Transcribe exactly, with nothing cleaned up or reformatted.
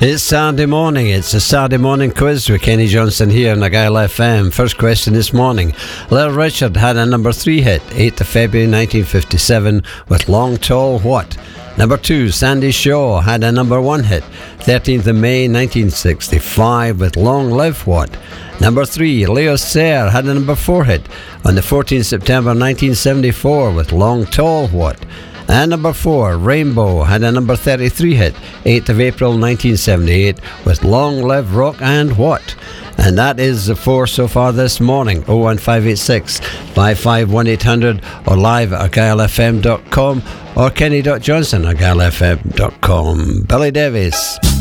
It's Saturday morning. It's a Saturday morning quiz with Kenny Johnson here on Argyle F M. First question this morning. Little Richard had a number three hit, eighth of February nineteen fifty-seven, with Long Tall What? Number two, Sandy Shaw had a number one hit, thirteenth of May nineteen sixty-five, with Long Live What? Number three, Leo Sayer had a number four hit on the fourteenth of September nineteen seventy-four, with Long Tall What? And number four, Rainbow had a number thirty-three hit, eighth of April nineteen seventy-eight, with Long Live Rock and What? And that is the four so far this morning. oh one five eight six, five five one eight hundred or live at argyle f m dot com or kenny dot johnson at argyle f m dot com. Billy Davies.